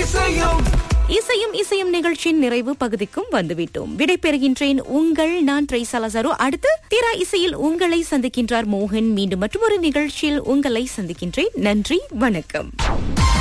இசையும் இசையும் நிகழ்ச்சியின் நிறைவு பகுதிக்கும் வந்துவிட்டோம். விடைபெறுகின்றேன். நான் ட்ரைசா லசாரோ. அடுத்து திரா இசையில் உங்களை சந்திக்கின்றார் மோகன். மீண்டும் மற்றொரு நிகழ்ச்சியில் உங்களை சந்திக்கின்றேன். நன்றி, வணக்கம்.